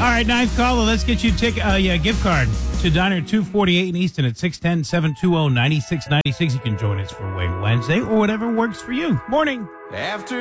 right, ninth caller. Let's get you a gift card to Diner 248 in Easton at 610-720-9696. You can join us for Wing Wednesday or whatever works for you. Morning. After